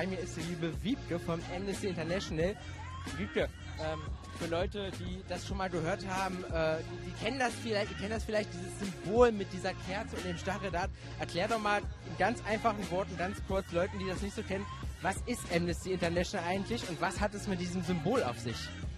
bei mir ist die liebe Wiebke vom Amnesty International. Wiebke, für Leute, die das schon mal gehört haben, die kennen das vielleicht, dieses Symbol mit dieser Kerze und dem Stacheldraht. Erklär doch mal in ganz einfachen Worten, ganz kurz, Leuten, die das nicht so kennen, was ist Amnesty International eigentlich und was hat es mit diesem Symbol auf sich?